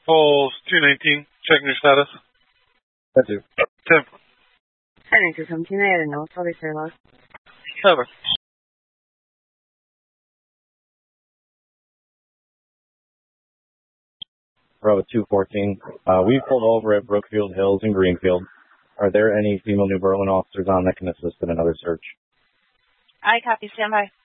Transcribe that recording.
Pulse 219, checking your status. That's it. 10. Heading to 17, I didn't know. Sorry, sir, lost. 7. Bravo 214. We pulled over at Brookfield Hills and Greenfield. Are there any female New Berlin officers on that can assist in another search? I copy. Stand by.